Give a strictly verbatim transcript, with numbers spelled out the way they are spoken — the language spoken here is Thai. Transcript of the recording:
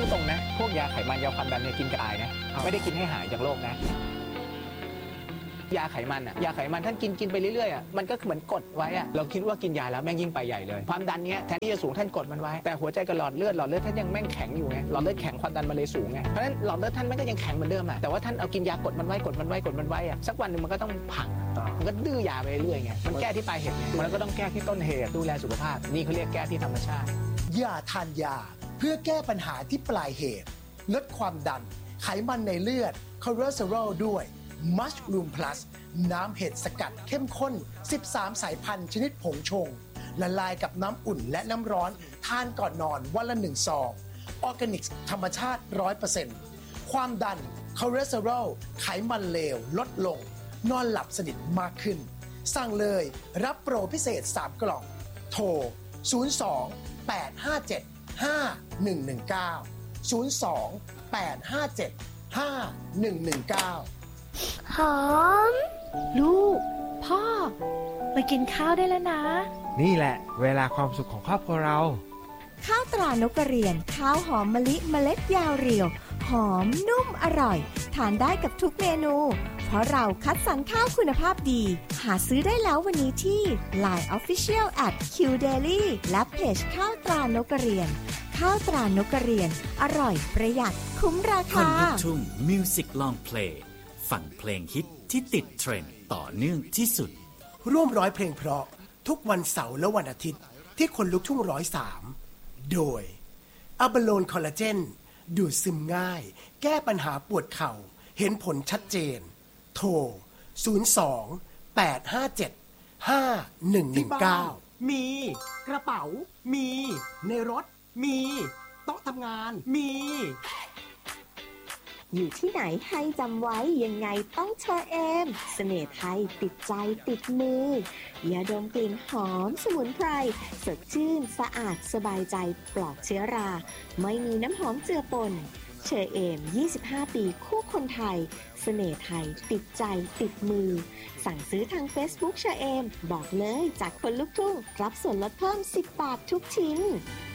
ตรงๆนะพวกยาไขมันยาความดันเนี่ยกินกระอายนะไม่ได้กินให้หายจากโรคนะยาไขมันอ่ะยาไขมันท่านกินกินไปเรื่อยๆอ่ะมันก็เหมือนกดไว้อ่ะเราคิดว่ากินยาแล้วแม่งยิ่งไปใหญ่เลยความดันเนี้ยแทนที่จะสูงท่านกดมันไว้แต่หัวใจกับหลอดเลือดหลอดเลือดท่านยังแม่งแข็งอยู่ไงหลอดเลือดแข็งความดันมันเลยสูงไงเพราะฉะนั้นหลอดเลือดท่านมันก็ยังแข็งเหมือนเดิมอ่ะแต่ว่าท่านเอากินยากดมันไว้กดมันไว้กดมันไว้อ่ะสักวันนึงมันก็ต้องพังมันก็ดื้อยาไปเรื่อยไงมันแก้ที่ปลายเหตุไงมันก็ต้องแก้ที่ต้นเหตุดูแลสุขภาพนี่เขาเรียกแก้ที่ธรรมชาติอย่าทานยาเพื่อแก้ปัญหาที่ปลายเหตุลดความดันไขมันในเลือดคอเลสเตอรอลด้วยมัชรูมพลัสน้ำเห็ดสกัดเข้มข้นสิบสามสายพันธุ์ชนิดผงชงละลายกับน้ำอุ่นและน้ำร้อนทานก่อนนอนวันละหนึ่งซองออร์แกนิกธรรมชาติ ร้อยเปอร์เซ็นต์ ความดันคอเลสเตอรอลไขมันเลวลดลงนอนหลับสนิทมากขึ้นสั่งเลยรับโปรพิเศษสามกล่องโทรศูนย์ สอง แปด ห้า เจ็ด ห้า หนึ่ง หนึ่ง เก้า ศูนย์ สอง แปด ห้า เจ็ด ห้า หนึ่ง หนึ่ง เก้าหอมลูกพ่อมากินข้าวได้แล้วนะนี่แหละเวลาความสุขของครอบครัวเราข้าวตรานกกระเรียนข้าวหอมมะลิเมล็ดยาวเรียวหอมนุ่มอร่อยทานได้กับทุกเมนูเพราะเราคัดสรรข้าวคุณภาพดีหาซื้อได้แล้ววันนี้ที่ ไลน์ Official แอท คิว เดลี่ และเพจข้าวตรานกกระเรียนข้าวตรานกกระเรียนอร่อยประหยัดคุ้มราคาคนลุกทุ่งมิวสิกลองเพลงฟังเพลงฮิตที่ติดเทรนด์ต่อเนื่องที่สุดร่วมร้อยเพลงเพราะทุกวันเสาร์และวันอาทิตย์ที่คนลุกทุ่งร้อยสามโดยอะบาโลนคอลลาเจนดูดซึมง่ายแก้ปัญหาปวดเข่าเห็นผลชัดเจนโทรศูนย์ สอง แปด ห้า เจ็ด ห้า หนึ่ง หนึ่ง เก้ามีกระเป๋ามีในรถมีโต๊ะทำงานมีอยู่ที่ไหนให้จำไว้ยังไงต้องเชอเอมเสน่ห์ไทยติดใจติดมือยาดมกลิ่นหอมสมุนไพรสดชื่นสะอาดสบายใจปลอดเชื้อราไม่มีน้ำหอมเจือปนเชอเอมยี่สิบห้าปีคู่คนไทยเสน่ห์ไทยติดใจติดมือสั่งซื้อทาง Facebook เชอเอมบอกเลยจากคนลุกทุ่งรับส่วนลดเพิ่มสิบบาททุกชิ้น